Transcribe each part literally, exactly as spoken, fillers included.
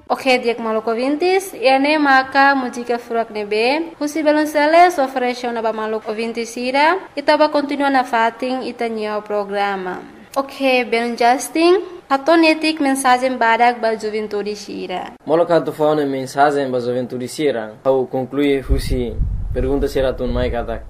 Ok, dia maluco ouvintes, e ane maka música furak nebe, husi belonsele oferece na maluco ouvintes ira, e tava continua na fating itanya o programa. Ok, ben Justin, hatonetik mensagem badak ba juventude sira. Moloka tu fauna mensagem ba juventude sira, au conclui husi pergunta sira tun mai katak.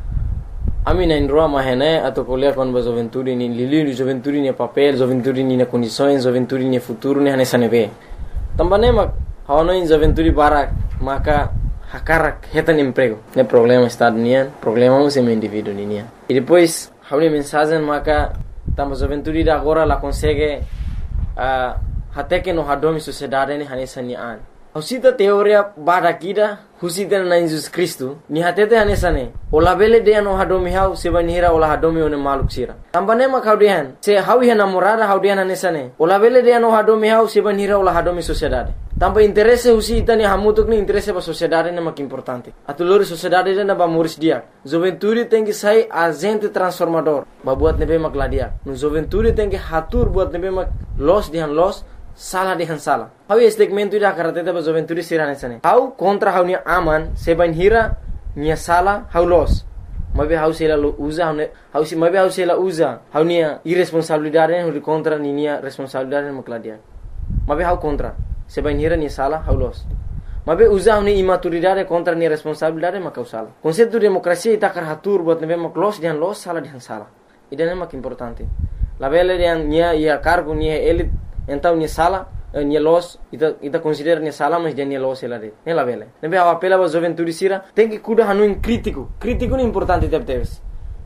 Ami na indroa mahene atau kuliah kon ba juventude ni lili juventude ni papel, juventude ni na condições, juventude ni futuro ni hane sanebe. Também mak hawano in juventude barak maka hakarak hetan emprego. Ne problema estado nian, problema um sem indivíduo nian. E depois hawni mensagem maka tamba juventude da agora la consegue uh, até que no hadomi sociedade ni hanesa nian. Husita teoria barakida husita na Jesus Cristo ni hatete hanesane. Ola bele de no hadomi hau sebanira ola hadomi one maluk sira. Tambane mak haudian se hawi hana morada haudian hanesane. Ola bele de no hadomi hau sebanira ola hadomi sociedade. Tamba interesse husita ni hamutuk ni interesse ba sociedade ne mak importante. Atulori sociedade na ba muris dia. Juventude tem que sai agente transformador. Ba buat nebe mak ladia. No juventude tem que hatur buat nebe mak los dihan los salah dihan salah. Hau segmento ida karateta ba juventude sirane sane. Hau contra hau ni aman seban hira nia salah hau los. Mabe hau sela lo usa hau hau si mabe hau sela usa hau nia irresponsabilidade hau contra ni nia responsabilidade makladia. Mabe hau contra seban hira nia salah hau los. Mabe usa hau ni imaturidade contra nia responsabilidade makau salah. Konsepto demokrasia ita karatur buat nebe mak los dihan los salah dihan salah. Ida mak importante. La bele dihan nia ia cargo nia elit então ni sala ni los ita ita considera ni sala mas dia ni los ela de ne la vele nebe a apela ba juventude sira tem que cuida hanu in crítico crítico ni importante tep teves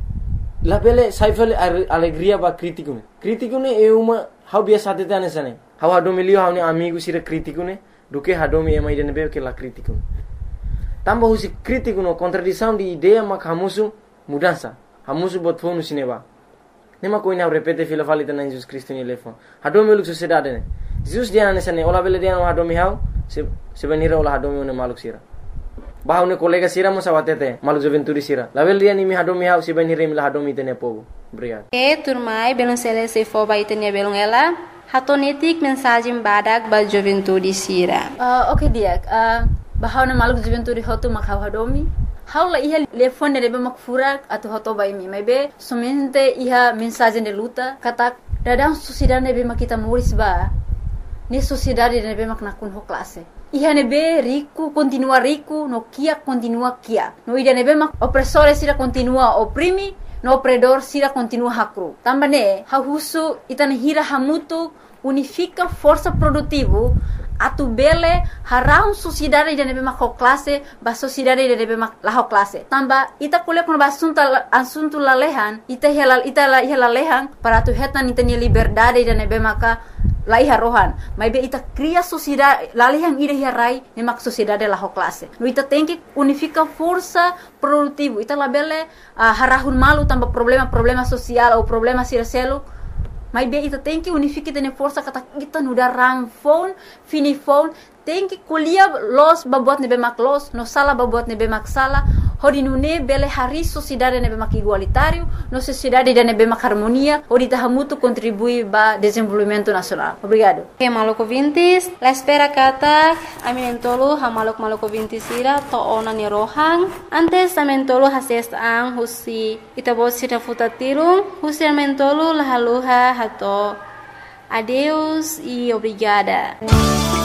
la vele saifel alegria ba crítico ne crítico ne é uma how biasa tete anesane how hado milio how ni amigo sira crítico ne duke hado mi ema ide nebe que la crítico tamba husi crítico no contradição de ideia mak hamusu mudança hamusu bot fonu sineba. Nema ko ina repete fila falita na Jesus Cristo ni lefon. Hadomi uluk sociedade ne. Jesus dia na sane ola bele dia no hadomi hau se se benira ola hadomi ne maluk sira. Ba ne kolega sira mo sawatete maluk juventude sira. La bele dia ni mi hadomi hau se benira mi la hadomi tene pogo. Obrigado. E turmai belon sele se fo ba itene belon ela. Hatonetik mensagem badak ba juventude sira. Uh, okay dia. Uh, bahau na maluk juventude hotu makau hadomi. Haula iha telefone rebe makfurak atau hoto bai mi mebe somente iha mensagem de luta kata dadang sociedade nebe makita muris ba ni sociedade nebe mak nakun ho classe iha nebe rico continua rico no kia continua kia no ida nebe mak opressore sira continua oprimi no opredor sira continua hakru tambane ha husu itana hira hamutu unifica força produtivo atu bele harau sociedade de nebe mak classe ba sociedade de nebe mak la classe tamba ita kuliah kono ba assunto assunto la lehan ita hela ita la hela lehan para tu hetan ita ni liberdade de nebe maka la iha rohan mai be ita cria sociedade la lehan ida hirai ne mak sociedade la classe no ita tem que unifica força produtivo ita la bele uh, harahun malu tamba problema problema social ou problema siraselo. Mas bem, ita tem que unificar tene força kata kita nuda ram phone, fini phone, tem que kuliah los babuat nebe mak los, no sala babuat nebe mak sala, hodi nune bele hari sociedade nebe mak igualitário, no sociedade de nebe mak harmonia, hodi tahamutu contribui ba desenvolvimento nacional. Obrigado. Ok, maluco vintis, la espera kata, aminentolo ha maluk maluco vintis ira to ona ni rohang, antes amentolo hases ang husi itabos sira futatirung, husi amentolo lahaluha hato. Adeus e obrigada.